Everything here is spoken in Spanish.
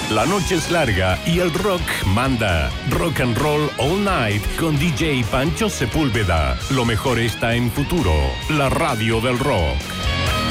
La noche es larga y el rock manda. Rock and Roll All Night con DJ Pancho Sepúlveda. Lo mejor está en Futuro, la radio del rock.